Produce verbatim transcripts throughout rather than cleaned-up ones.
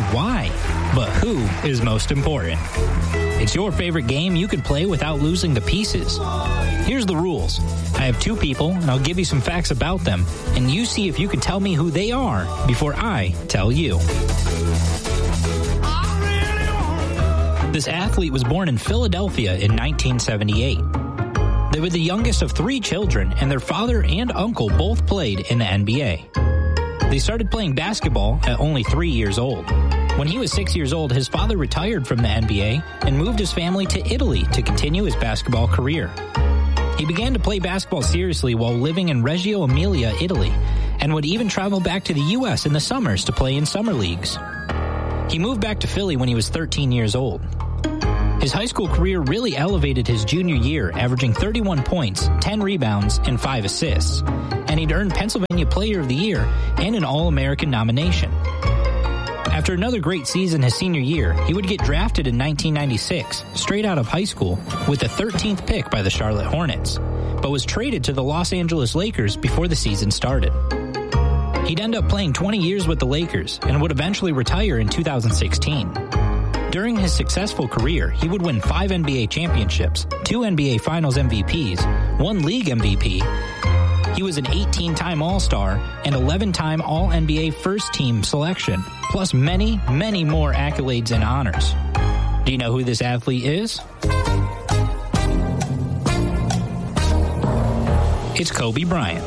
why, but who is most important. It's your favorite game you can play without losing the pieces. Here's the rules. I have two people, and I'll give you some facts about them, and you see if you can tell me who they are before I tell you. This athlete was born in Philadelphia in nineteen seventy-eight. They were the youngest of three children, and their father and uncle both played in the N B A. They started playing basketball at only three years old. When he was six years old, his father retired from the N B A and moved his family to Italy to continue his basketball career. He began to play basketball seriously while living in Reggio Emilia, Italy, and would even travel back to the U S in the summers to play in summer leagues. He moved back to Philly when he was thirteen years old. His high school career really elevated his junior year, averaging thirty-one points, ten rebounds, and five assists, and he'd earned Pennsylvania Player of the Year and an All-American nomination. After another great season his senior year, he would get drafted in nineteen ninety-six, straight out of high school, with the thirteenth pick by the Charlotte Hornets, but was traded to the Los Angeles Lakers before the season started. He'd end up playing twenty years with the Lakers and would eventually retire in two thousand sixteen. During his successful career, he would win five N B A championships, two N B A Finals M V Ps, one league M V P. He was an eighteen-time All-Star and eleven-time All-N B A first-team selection, plus many, many more accolades and honors. Do you know who this athlete is? It's Kobe Bryant.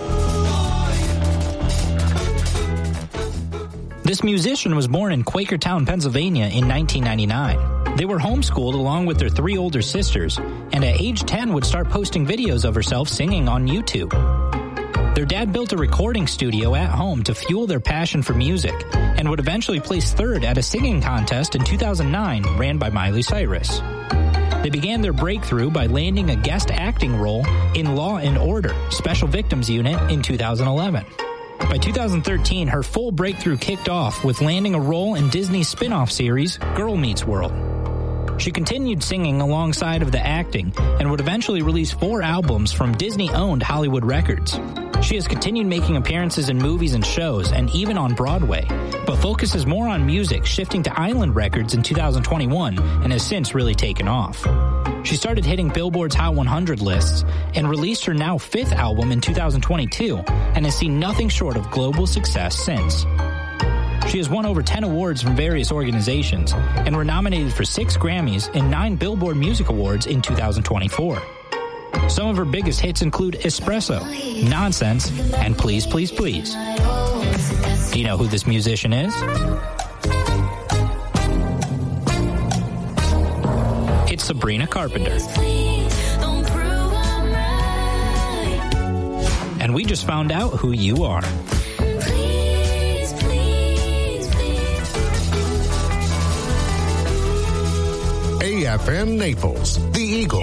This musician was born in Quakertown, Pennsylvania in nineteen ninety-nine. They were homeschooled along with their three older sisters, and at age ten would start posting videos of herself singing on YouTube. Their dad built a recording studio at home to fuel their passion for music, and would eventually place third at a singing contest in two thousand nine ran by Miley Cyrus. They began their breakthrough by landing a guest acting role in Law and Order, Special Victims Unit in two thousand eleven. By two thousand thirteen, her full breakthrough kicked off with landing a role in Disney's spin-off series, Girl Meets World. She continued singing alongside of the acting and would eventually release four albums from Disney-owned Hollywood Records. She has continued making appearances in movies and shows and even on Broadway, but focuses more on music, shifting to Island Records in two thousand twenty-one and has since really taken off. She started hitting Billboard's Hot one hundred lists and released her now fifth album in two thousand twenty-two and has seen nothing short of global success since. She has won over ten awards from various organizations and were nominated for six Grammys and nine Billboard Music Awards in two thousand twenty-four. Some of her biggest hits include Espresso, Nonsense, and Please, Please, Please. Do you know who this musician is? It's Sabrina Carpenter. And we just found out who you are. A F M Naples, the Eagle.